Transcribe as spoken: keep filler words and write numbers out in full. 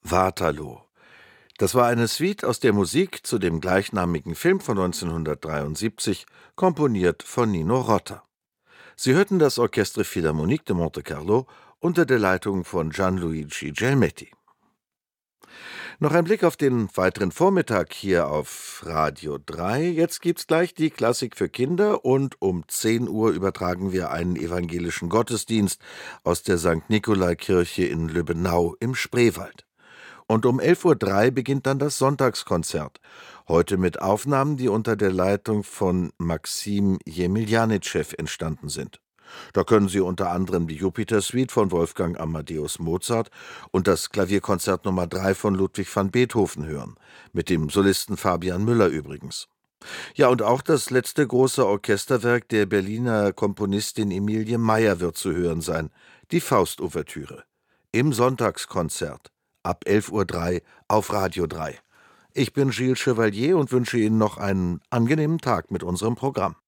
Waterloo. Das war eine Suite aus der Musik zu dem gleichnamigen Film von neunzehnhundertdreiundsiebzig, komponiert von Nino Rota. Sie hörten das Orchestre Philharmonique de Monte-Carlo unter der Leitung von Gianluigi Gelmetti. Noch ein Blick auf den weiteren Vormittag hier auf Radio drei. Jetzt gibt's gleich die Klassik für Kinder und um zehn Uhr übertragen wir einen evangelischen Gottesdienst aus der Sankt Nikolai-Kirche in Lübbenau im Spreewald. Und um elf Uhr drei beginnt dann das Sonntagskonzert. Heute mit Aufnahmen, die unter der Leitung von Maxim Jemiljanitschew entstanden sind. Da können Sie unter anderem die Jupiter-Suite von Wolfgang Amadeus Mozart und das Klavierkonzert Nummer drei von Ludwig van Beethoven hören. Mit dem Solisten Fabian Müller übrigens. Ja, und auch das letzte große Orchesterwerk der Berliner Komponistin Emilie Meyer wird zu hören sein. Die Faust-Ouvertüre. Im Sonntagskonzert. Ab elf Uhr drei auf Radio drei. Ich bin Gilles Chevalier und wünsche Ihnen noch einen angenehmen Tag mit unserem Programm.